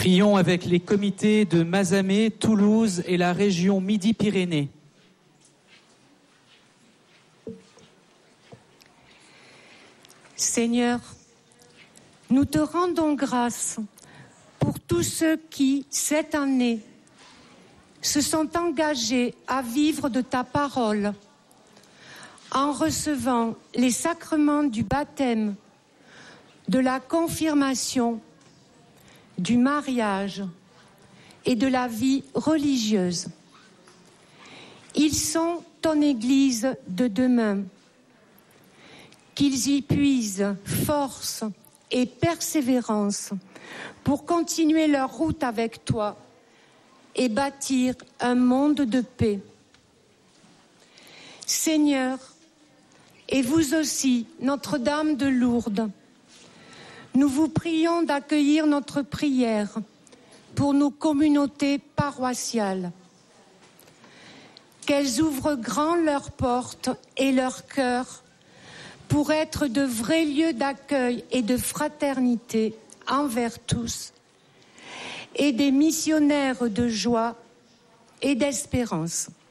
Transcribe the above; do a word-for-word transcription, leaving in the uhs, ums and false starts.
Prions avec les comités de Mazamet, Toulouse et la région Midi-Pyrénées. Seigneur, nous te rendons grâce pour tous ceux qui, cette année, se sont engagés à vivre de ta parole en recevant les sacrements du baptême, de la confirmation, du mariage et de la vie religieuse. Ils sont ton Église de demain. Qu'ils y puisent force et persévérance pour continuer leur route avec toi et bâtir un monde de paix. Seigneur, et vous aussi, Notre-Dame de Lourdes, nous vous prions d'accueillir notre prière pour nos communautés paroissiales. Qu'elles ouvrent grand leurs portes et leurs cœurs pour être de vrais lieux d'accueil et de fraternité envers tous, et des missionnaires de joie et d'espérance.